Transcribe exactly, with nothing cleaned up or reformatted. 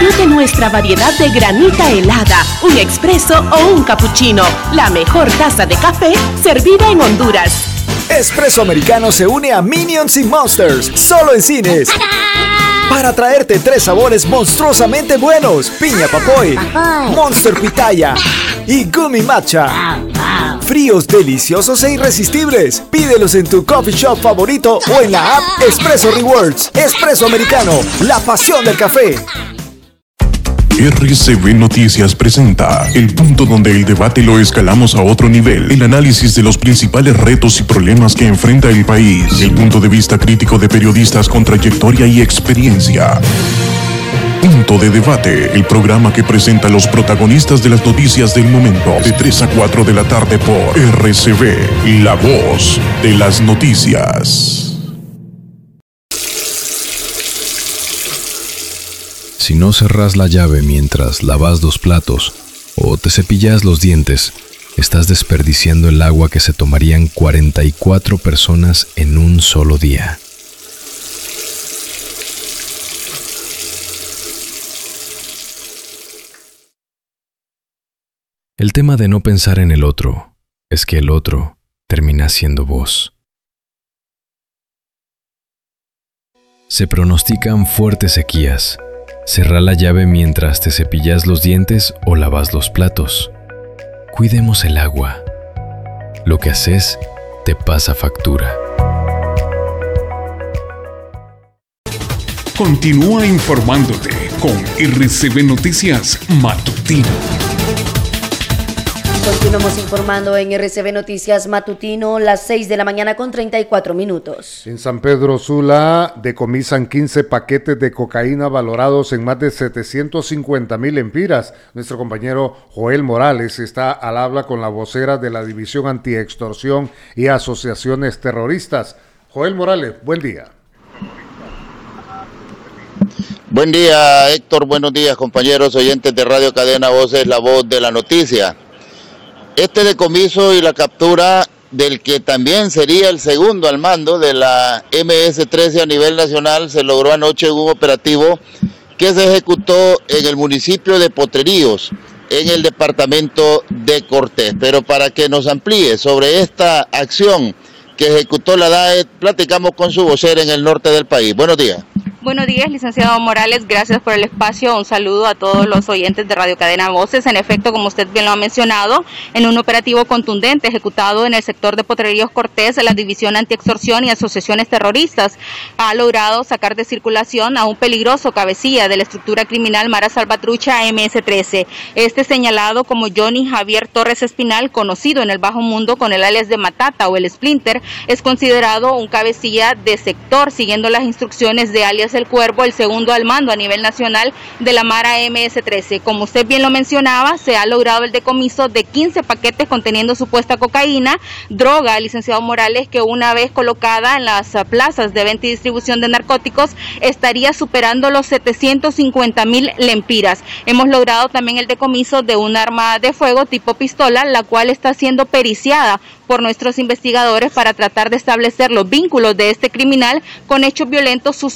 Disfrute nuestra variedad de granita helada, un expreso o un cappuccino. La mejor taza de café servida en Honduras. Espresso Americano se une a Minions y Monsters, solo en cines. Para traerte tres sabores monstruosamente buenos: piña papoy, Monster pitaya y gummy matcha. Fríos, deliciosos e irresistibles. Pídelos en tu coffee shop favorito o en la app Espresso Rewards. Espresso Americano, la pasión del café. R C V Noticias presenta el punto donde el debate lo escalamos a otro nivel. El análisis de los principales retos y problemas que enfrenta el país. El punto de vista crítico de periodistas con trayectoria y experiencia. Punto de Debate, el programa que presenta a los protagonistas de las noticias del momento, de tres a cuatro de la tarde por R C V, la voz de las noticias. Si no cerrás la llave mientras lavas los platos o te cepillas los dientes, estás desperdiciando el agua que se tomarían cuarenta y cuatro personas en un solo día. El tema de no pensar en el otro es que el otro termina siendo vos. Se pronostican fuertes sequías. Cerrá la llave mientras te cepillas los dientes o lavas los platos. Cuidemos el agua. Lo que haces te pasa factura. Continúa informándote con R C V Noticias Matutino. Continuamos informando en R C V Noticias Matutino, las seis de la mañana con treinta y cuatro minutos. En San Pedro Sula decomisan quince paquetes de cocaína valorados en más de setecientos cincuenta mil lempiras. Nuestro compañero Joel Morales está al habla con la vocera de la División Antiextorsión y Asociaciones Terroristas. Joel Morales, buen día. Buen día, Héctor. Buenos días, compañeros oyentes de Radio Cadena Voces, la voz de la noticia. Este decomiso y la captura del que también sería el segundo al mando de la eme ese trece a nivel nacional se logró anoche en un operativo que se ejecutó en el municipio de Potreríos, en el departamento de Cortés. Pero para que nos amplíe sobre esta acción que ejecutó la D A E, platicamos con su vocera en el norte del país. Buenos días. Buenos días, licenciado Morales, gracias por el espacio, un saludo a todos los oyentes de Radio Cadena Voces. En efecto, como usted bien lo ha mencionado, en un operativo contundente ejecutado en el sector de Potreríos Cortés, la División Antiextorsión y Asociaciones Terroristas ha logrado sacar de circulación a un peligroso cabecilla de la estructura criminal Mara Salvatrucha eme ese trece. Este señalado como Johnny Javier Torres Espinal, conocido en el bajo mundo con el alias de Matata o el Splinter, es considerado un cabecilla de sector, siguiendo las instrucciones de alias El Cuervo, el segundo al mando a nivel nacional de la Mara eme ese trece. Como usted bien lo mencionaba, se ha logrado el decomiso de quince paquetes conteniendo supuesta cocaína, droga, licenciado Morales, que una vez colocada en las plazas de venta y distribución de narcóticos estaría superando los setecientos cincuenta mil lempiras. Hemos logrado también el decomiso de un arma de fuego tipo pistola, la cual está siendo periciada por nuestros investigadores para tratar de establecer los vínculos de este criminal con hechos violentos